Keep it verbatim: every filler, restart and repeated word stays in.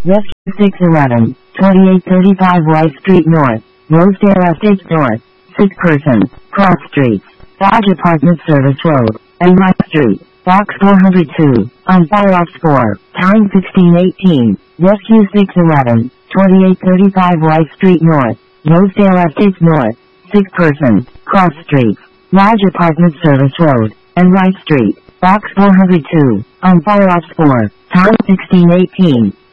Rescue six eleven, twenty-eight thirty-five White Street North, Rosedale Estates North, sick person, cross streets, Dodge Apartment Service Road, and Wright Street, Box four hundred two, on fire off score, time sixteen eighteen, Rescue six eleven, twenty-eight thirty-five White Street North, Rosedale Estates North, sick person, cross streets, Dodge Apartment Service Road, and Wright Street, Box four hundred two, on fire off score, time sixteen eighteen.